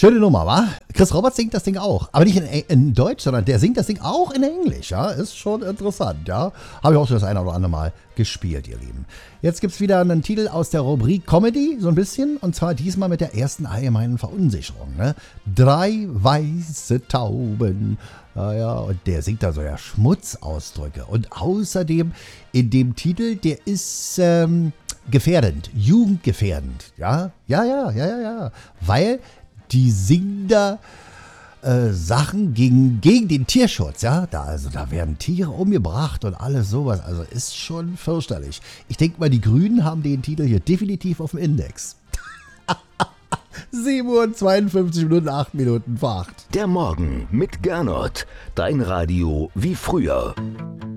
Schöne Nummer, wa? Chris Roberts singt das Ding auch. Aber nicht in Deutsch, sondern der singt das Ding auch in Englisch, ja? Ist schon interessant, ja? Habe ich auch schon das eine oder andere Mal gespielt, ihr Lieben. Jetzt gibt es wieder einen Titel aus der Rubrik Comedy, so ein bisschen. Und zwar diesmal mit der ersten allgemeinen Verunsicherung, ne? 3 weiße Tauben. Ja, und der singt da so ja Schmutzausdrücke. Und außerdem in dem Titel, der ist gefährdend, jugendgefährdend, ja? Ja. Weil die singen da Sachen gegen den Tierschutz, ja. Da werden Tiere umgebracht und alles sowas. Also ist schon fürchterlich. Ich denke mal, die Grünen haben den Titel hier definitiv auf dem Index. 7 Uhr, 52 Minuten, 8 Minuten vor 8. Der Morgen mit Gernot. Dein Radio wie früher.